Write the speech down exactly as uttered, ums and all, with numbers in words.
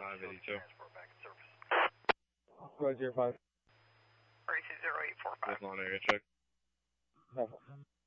five eighty-two. Roger, five. R A C zero eight four five. With non area check. No.